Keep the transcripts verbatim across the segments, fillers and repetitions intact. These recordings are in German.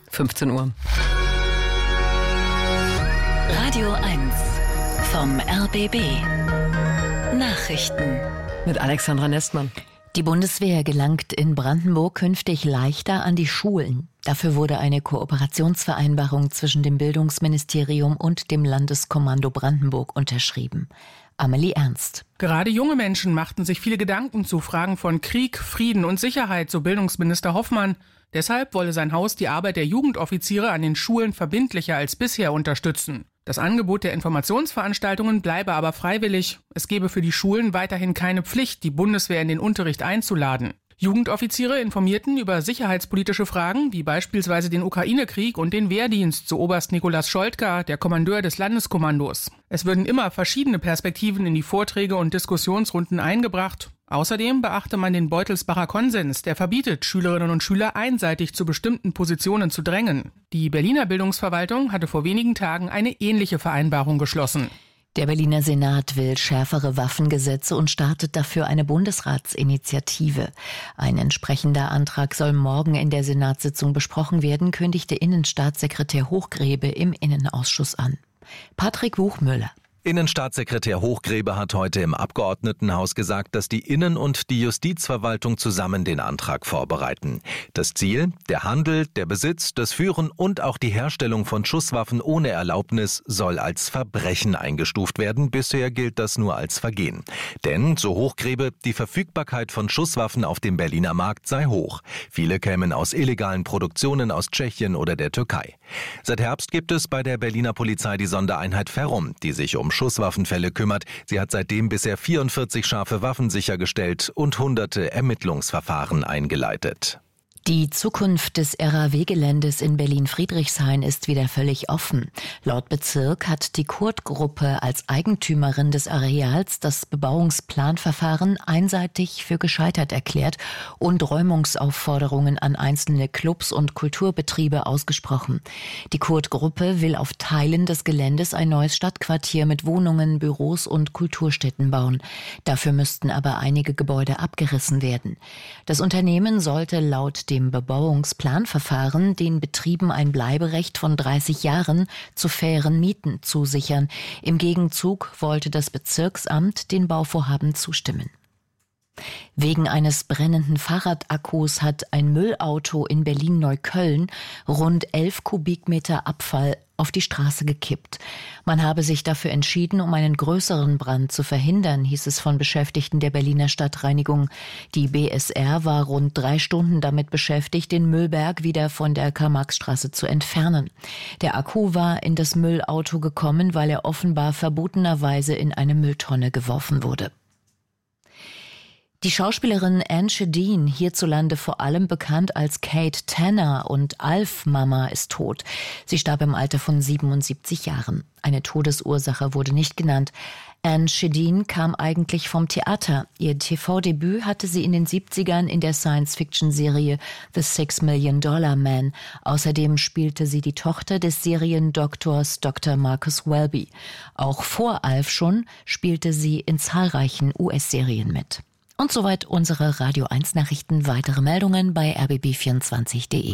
fünfzehn Uhr. Radio eins vom R B B. Nachrichten. Mit Alexandra Nestmann. Die Bundeswehr gelangt in Brandenburg künftig leichter an die Schulen. Dafür wurde eine Kooperationsvereinbarung zwischen dem Bildungsministerium und dem Landeskommando Brandenburg unterschrieben. Amelie Ernst. Gerade junge Menschen machten sich viele Gedanken zu Fragen von Krieg, Frieden und Sicherheit, so Bildungsminister Hoffmann. Deshalb wolle sein Haus die Arbeit der Jugendoffiziere an den Schulen verbindlicher als bisher unterstützen. Das Angebot der Informationsveranstaltungen bleibe aber freiwillig. Es gebe für die Schulen weiterhin keine Pflicht, die Bundeswehr in den Unterricht einzuladen. Jugendoffiziere informierten über sicherheitspolitische Fragen, wie beispielsweise den Ukraine-Krieg und den Wehrdienst, so Oberst Nikolaus Scholtka, der Kommandeur des Landeskommandos. Es würden immer verschiedene Perspektiven in die Vorträge und Diskussionsrunden eingebracht. Außerdem beachte man den Beutelsbacher Konsens, der verbietet, Schülerinnen und Schüler einseitig zu bestimmten Positionen zu drängen. Die Berliner Bildungsverwaltung hatte vor wenigen Tagen eine ähnliche Vereinbarung geschlossen. Der Berliner Senat will schärfere Waffengesetze und startet dafür eine Bundesratsinitiative. Ein entsprechender Antrag soll morgen in der Senatssitzung besprochen werden, kündigte Innenstaatssekretär Hochgrebe im Innenausschuss an. Patrick Wuchmüller. Innenstaatssekretär Hochgrebe hat heute im Abgeordnetenhaus gesagt, dass die Innen- und die Justizverwaltung zusammen den Antrag vorbereiten. Das Ziel: der Handel, der Besitz, das Führen und auch die Herstellung von Schusswaffen ohne Erlaubnis soll als Verbrechen eingestuft werden. Bisher gilt das nur als Vergehen. Denn, so Hochgrebe, die Verfügbarkeit von Schusswaffen auf dem Berliner Markt sei hoch. Viele kämen aus illegalen Produktionen aus Tschechien oder der Türkei. Seit Herbst gibt es bei der Berliner Polizei die Sondereinheit Ferrum, die sich um Schusswaffenfälle kümmert. Sie hat seitdem bisher vierundvierzig scharfe Waffen sichergestellt und hunderte Ermittlungsverfahren eingeleitet. Die Zukunft des R A W-Geländes in Berlin-Friedrichshain ist wieder völlig offen. Laut Bezirk hat die Kurt-Gruppe als Eigentümerin des Areals das Bebauungsplanverfahren einseitig für gescheitert erklärt und Räumungsaufforderungen an einzelne Clubs und Kulturbetriebe ausgesprochen. Die Kurt-Gruppe will auf Teilen des Geländes ein neues Stadtquartier mit Wohnungen, Büros und Kulturstätten bauen. Dafür müssten aber einige Gebäude abgerissen werden. Das Unternehmen sollte laut dem Bebauungsplanverfahren den Betrieben ein Bleiberecht von dreißig Jahren zu fairen Mieten zusichern. Im Gegenzug wollte das Bezirksamt den Bauvorhaben zustimmen. Wegen eines brennenden Fahrradakkus hat ein Müllauto in Berlin-Neukölln rund elf Kubikmeter Abfall auf die Straße gekippt. Man habe sich dafür entschieden, um einen größeren Brand zu verhindern, hieß es von Beschäftigten der Berliner Stadtreinigung. Die B S R war rund drei Stunden damit beschäftigt, den Müllberg wieder von der Karl-Marx-Straße zu entfernen. Der Akku war in das Müllauto gekommen, weil er offenbar verbotenerweise in eine Mülltonne geworfen wurde. Die Schauspielerin Anne Shadeen, hierzulande vor allem bekannt als Kate Tanner und Alf-Mama, ist tot. Sie starb im Alter von siebenundsiebzig Jahren. Eine Todesursache wurde nicht genannt. Anne Shadeen kam eigentlich vom Theater. Ihr T V-Debüt hatte sie in den siebzigern in der Science-Fiction-Serie The Six Million Dollar Man. Außerdem spielte sie die Tochter des Seriendoktors Doktor Marcus Welby. Auch vor Alf schon spielte sie in zahlreichen U S-Serien mit. Und soweit unsere Radio eins Nachrichten. Weitere Meldungen bei r b b vierundzwanzig punkt de.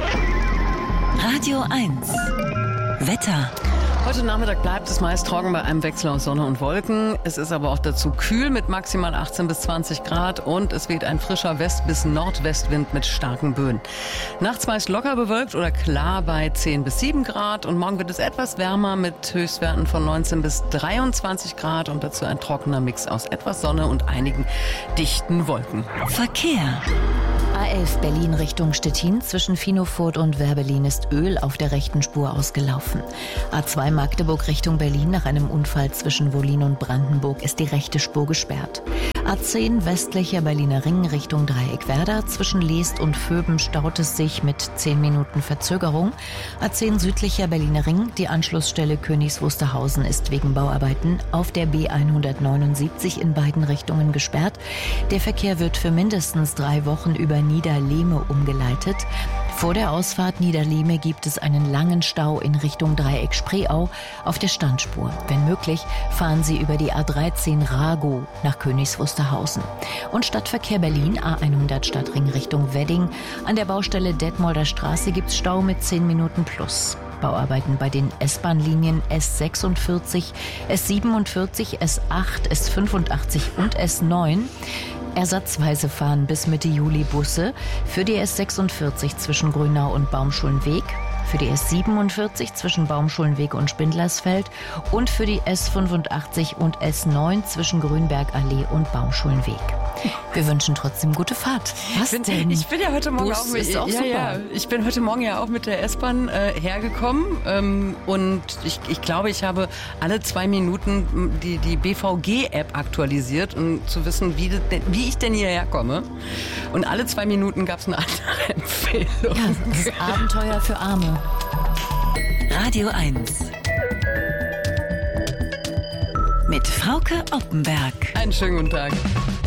Radio eins Wetter. Heute Nachmittag bleibt es meist trocken bei einem Wechsel aus Sonne und Wolken. Es ist aber auch dazu kühl mit maximal achtzehn bis zwanzig Grad und es weht ein frischer West- bis Nordwestwind mit starken Böen. Nachts meist locker bewölkt oder klar bei zehn bis sieben Grad und morgen wird es etwas wärmer mit Höchstwerten von neunzehn bis dreiundzwanzig Grad und dazu ein trockener Mix aus etwas Sonne und einigen dichten Wolken. Verkehr. A elf Berlin Richtung Stettin zwischen Finofurt und Werbelin ist Öl auf der rechten Spur ausgelaufen. A zwei Magdeburg Richtung Berlin nach einem Unfall zwischen Wollin und Brandenburg ist die rechte Spur gesperrt. A zehn westlicher Berliner Ring Richtung Dreieckwerder zwischen Leest und Vöben staut es sich mit zehn Minuten Verzögerung. A zehn südlicher Berliner Ring, die Anschlussstelle Königs Wusterhausen ist wegen Bauarbeiten auf der B hundertneunundsiebzig in beiden Richtungen gesperrt. Der Verkehr wird für mindestens drei Wochen über Niederlehme umgeleitet. Vor der Ausfahrt Niederlehme gibt es einen langen Stau in Richtung Dreieck Spreeau auf der Standspur. Wenn möglich, fahren Sie über die A dreizehn Ragow nach Königs Wusterhausen. Und Stadtverkehr Berlin, A hundert Stadtring Richtung Wedding. An der Baustelle Detmolder Straße gibt es Stau mit zehn Minuten plus. Bauarbeiten bei den S-Bahn-Linien S sechsundvierzig, S siebenundvierzig, S acht, S fünfundachtzig und S neun. Ersatzweise fahren bis Mitte Juli Busse für die S sechsundvierzig zwischen Grünau und Baumschulenweg, für die S siebenundvierzig zwischen Baumschulenweg und Spindlersfeld und für die S fünfundachtzig und S neun zwischen Grünbergallee und Baumschulenweg. Wir wünschen trotzdem gute Fahrt. Was ich bin, denn? Ich bin ja heute Morgen Bus auch mit, ist auch ja, super. Ja, ich bin heute Morgen ja auch mit der S-Bahn äh, hergekommen ähm, und ich, ich glaube, ich habe alle zwei Minuten die, die B V G-App aktualisiert, um zu wissen, wie, wie ich denn hierher komme. Und alle zwei Minuten gab es eine andere Empfehlung. Ja, das ist Abenteuer für Arme. Radio eins mit Frauke Oppenberg. Einen schönen guten Tag.